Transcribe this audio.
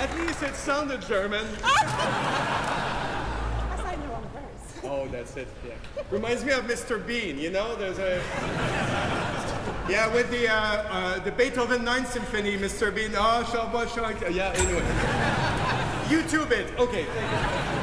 At least it sounded German. I know one verse. Oh, that's it, yeah. Reminds me of Mr. Bean, you know? There's a... Yeah, with the Beethoven 9th Symphony, Mr. Bean. Oh, yeah, anyway. YouTube it. Okay, thank you.